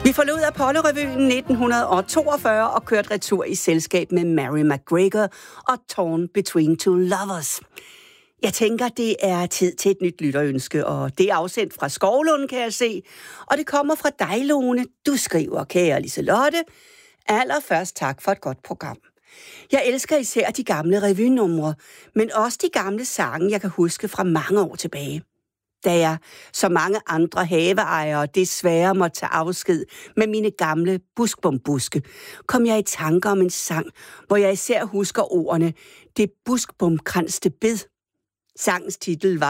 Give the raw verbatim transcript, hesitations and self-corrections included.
Vi forlod Apollo-revyen nitten toogfyrre og kørte retur i selskab med Mary McGregor og Torn Between Two Lovers. Jeg tænker, det er tid til et nyt lytterønske, og det er afsendt fra Skovlund, kan jeg se. Og det kommer fra dig, Lone. Du skriver, kære Liselotte. Allerførst tak for et godt program. Jeg elsker især de gamle revynumre, men også de gamle sange, jeg kan huske fra mange år tilbage. Da jeg, som mange andre haveejere, desværre måtte tage afsked med mine gamle buskbombuske, kom jeg i tanker om en sang, hvor jeg især husker ordene "Det buskbomkranste bed". Sangens titel var